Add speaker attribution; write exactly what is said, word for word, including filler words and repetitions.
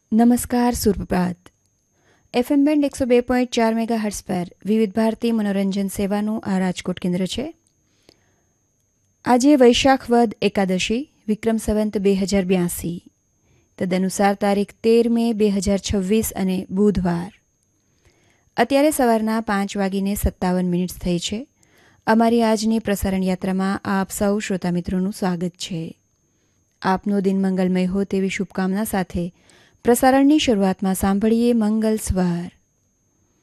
Speaker 1: નમસ્કાર સુપ્રભાત. FM band એકસો બે પોઈન્ટ ચાર મેગા હર્ટ્સ પર વિવિધ ભારતી મનોરંજન સેવાનું આ રાજકોટ કેન્દ્ર છે. આજે વૈશાખ વદ એકાદશી, વિક્રમ સંવત બે હજાર બ્યાસી, તદનુસાર તારીખ તેર મે બે હજાર છવ્વીસ અને બુધવાર. અત્યારે સવારના પાંચ વાગીને સત્તાવન મિનિટ થઈ છે. અમારી આજની પ્રસારણ યાત્રામાં આપ સૌ શ્રોતા મિત્રોનું સ્વાગત છે. આપનો દિન મંગલમય હો તેવી શુભકામના સાથે પ્રસારણની શરૂઆતમાં સાંભળીએ મંગલ સ્વર.